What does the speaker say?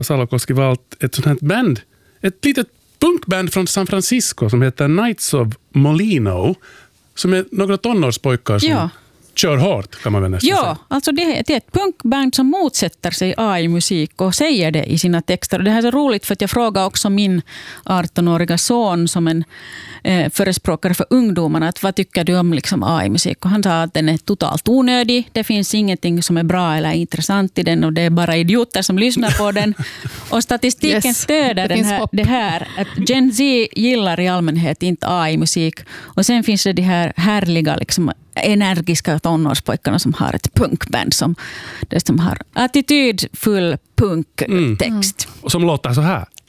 Salokoski valt ett sånt här band, ett litet punkband från San Francisco som heter Knights of Molino, som är några tonårspojkar som kör hårt, kan man väl nästan säga. Alltså det är ett punkband som motsätter sig AI-musik och säger det i sina texter. Och det här är så roligt för att jag frågar också min 18-åriga son som en förespråkare för ungdomarna att vad tycker du om liksom AI-musik? Och han sa att den är totalt onödig. Det finns ingenting som är bra eller intressant i den och det är bara idioter som lyssnar på den. Och statistiken stöder det här att Gen Z gillar i allmänhet inte AI-musik. Och sen finns det de här härliga liksom energiska tonårspojkarna som har ett punkband som har attitydfull punktext. Och som låter så här.